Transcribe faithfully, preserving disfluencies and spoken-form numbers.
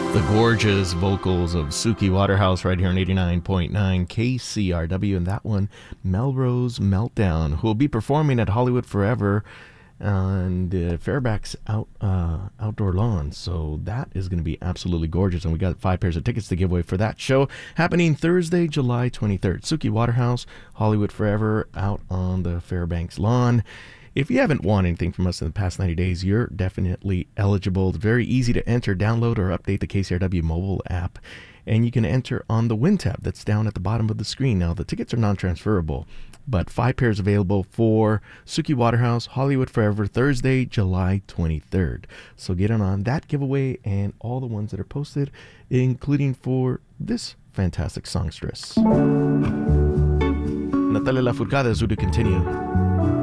The gorgeous vocals of Suki Waterhouse right here on eighty-nine point nine K C R W, and that one, Melrose Meltdown, who will be performing at Hollywood Forever and uh, Fairbanks out, uh, Outdoor Lawn. So that is going to be absolutely gorgeous, and we got five pairs of tickets to give away for that show happening Thursday, July twenty-third. Suki Waterhouse, Hollywood Forever, out on the Fairbanks lawn. If you haven't won anything from us in the past ninety days, you're definitely eligible. It's very easy to enter, download, or update the K C R W mobile app. And you can enter on the Win tab that's down at the bottom of the screen. Now, the tickets are non-transferable, but five pairs available for Suki Waterhouse, Hollywood Forever, Thursday, July twenty-third. So get in on that giveaway and all the ones that are posted, including for this fantastic songstress. Natalia Lafourcade is due to continue.